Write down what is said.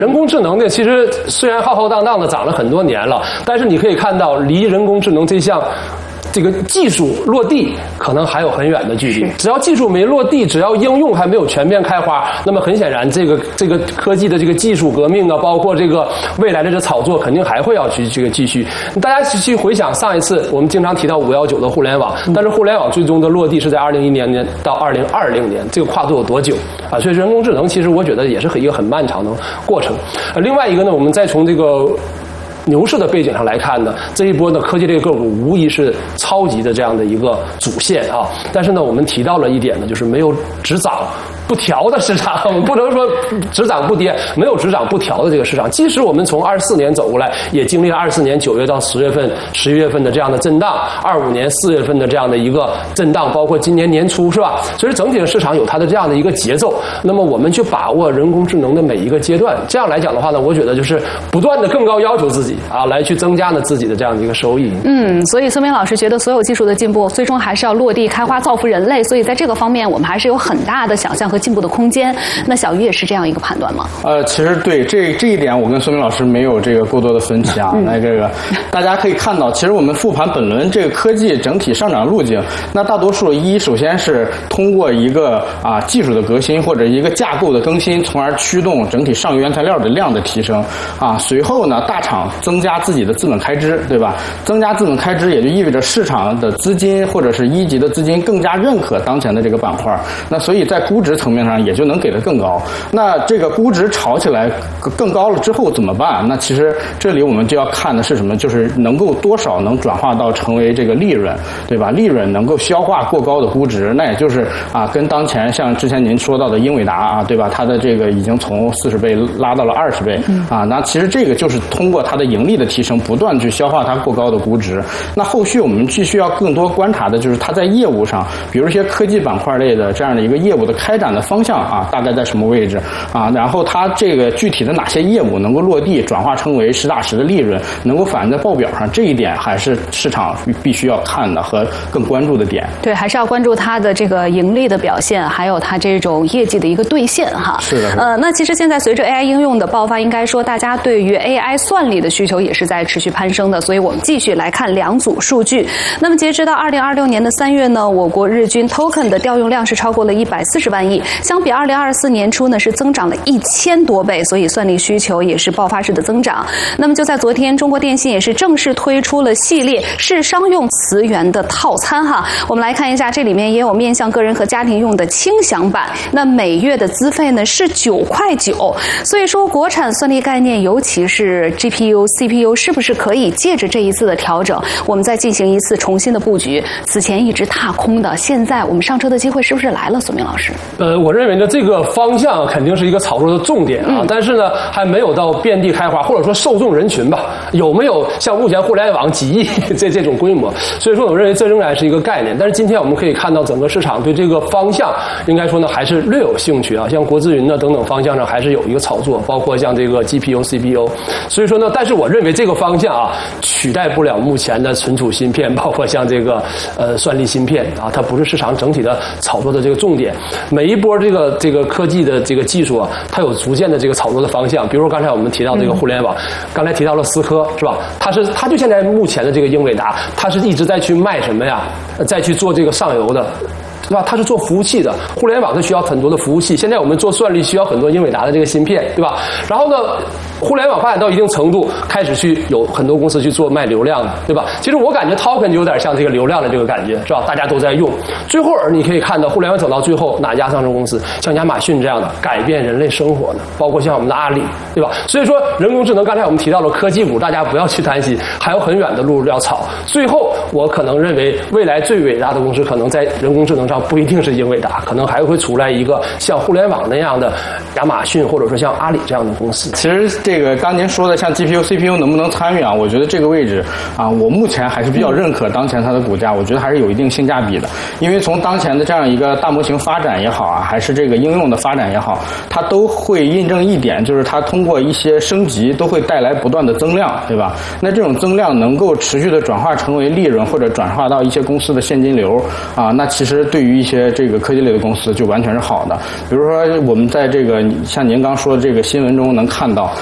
人工智能呢，其实虽然浩浩荡荡的涨了很多年了，但是你可以看到，离人工智能这项这个技术落地可能还有很远的距离。只要技术没落地，只要应用还没有全面开花，那么很显然，这个科技的这个技术革命啊，包括这个未来的这炒作，肯定还会要去这个继续。大家去回想上一次我们经常提到519的互联网，但是互联网最终的落地是在2010年到2020年，这个跨度有多久啊？所以人工智能其实我觉得也是一个很漫长的过程。另外一个呢，我们再从这个牛市的背景上来看呢，这一波的科技类个股无疑是超级的这样的一个主线啊。但是呢，我们提到了一点呢，就是没有只涨不调的市场，我们不能说只涨不跌，没有只涨不调的这个市场。即使我们从24年走过来，也经历了24年9月到10月份、11月份的这样的震荡，25年4月份的这样的一个震荡，包括今年年初是吧？所以整体的市场有它的这样的一个节奏。那么我们去把握人工智能的每一个阶段，这样来讲的话呢，我觉得就是不断的更高要求自己啊，来去增加呢自己的这样的一个收益。 所以孙明老师觉得所有技术的进步最终还是要落地开花造福人类，所以在这个方面我们还是有很大的想象和进步的空间。那小鱼也是这样一个判断吗？ 其实对这一点我跟孙明老师没有这个过多的分歧啊。那这个大家可以看到，其实我们复盘本轮这个科技整体上涨路径，那大多数首先是通过一个技术的革新或者一个架构的更新，从而驱动整体上游原材料的量的提升啊。随后呢，大厂增加自己的资本开支，对吧？增加资本开支也就意味着市场的资金或者是一级的资金更加认可当前的这个板块，那所以在估值层面上也就能给得更高。那这个估值炒起来更高了之后怎么办？那其实这里我们就要看的是什么？就是能够多少能转化到成为这个利润，对吧？利润能够消化过高的估值，那也就是跟当前像之前您说到的英伟达对吧？它的这个已经从40倍拉到了20倍那其实这个就是通过它的盈利的提升，不断去消化它过高的估值。那后续我们继续要更多观察的就是它在业务上，比如一些科技板块类的这样的一个业务的开展的方向大概在什么位置然后它这个具体的哪些业务能够落地转化成为实打实的利润，能够反映在报表上，这一点还是市场必须要看的和更关注的点。 对，还是要关注它的这个盈利的表现，还有它这种业绩的一个兑现哈。 是的。 那其实现在随着 AI 应用的爆发，应该说大家对于 AI 算力的需求也是在持续攀升的，所以我们继续来看2组数据。那么截止到2026年的3月呢，我国日均 token 的调用量是超过了140万亿，相比2024年初呢是增长了1000多倍，所以算力需求也是爆发式的增长。那么就在昨天，中国电信也是正式推出了系列市商用磁源的套餐哈。我们来看一下，这里面也有面向个人和家庭用的轻享版，那每月的资费呢是9.9块。所以说国产算力概念，尤其是 GPU、CPU 是不是可以借着这一次的调整，我们再进行一次重新的布局？此前一直踏空的，现在我们上车的机会是不是来了？孙明老师， 我认为呢，这个方向肯定是一个炒作的重点但是呢，还没有到遍地开花，或者说受众人群吧，有没有像目前互联网几亿这种规模？所以说，我认为这仍然是一个概念。但是今天我们可以看到，整个市场对这个方向，应该说呢，还是略有兴趣像国资云呢等等方向上，还是有一个炒作，包括像这个 GPU、CPU。所以说呢，但是我认为这个方向取代不了目前的存储芯片，包括像这个算力芯片它不是市场整体的炒作的这个重点。每一波这个科技的这个技术它有逐渐的这个炒作的方向。比如说刚才我们提到这个互联网，刚才提到了思科是吧？它就现在目前的这个英伟达，它是一直在去卖什么呀？再去做这个上游的。对吧？它是做服务器的，互联网它需要很多的服务器。现在我们做算力需要很多英伟达的这个芯片，对吧？然后呢，互联网发展到一定程度，开始去有很多公司去做卖流量的，对吧？其实我感觉 token 就有点像这个流量的这个感觉，是吧？大家都在用。最后你可以看到，互联网走到最后，哪家上市公司像亚马逊这样的改变人类生活的，包括像我们的阿里，对吧？所以说，人工智能刚才我们提到了科技股，大家不要去担心，还有很远的路要炒。最后，我可能认为未来最伟大的公司，可能在人工智能上不一定是英伟达，可能还会出来一个像互联网那样的亚马逊，或者说像阿里这样的公司。 其实这个刚您说的像 GPU、CPU 能不能参与啊？我觉得这个位置啊，我目前还是比较认可当前它的股价，我觉得还是有一定性价比的。因为从当前的这样一个大模型发展也好啊，还是这个应用的发展也好，它都会印证一点，就是它通过一些升级都会带来不断的增量，对吧？那这种增量能够持续的转化成为利润，或者转化到一些公司的现金流啊，那其实对于一些这个科技类的公司就完全是好的。比如说我们在这个像您刚说的这个新闻中能看到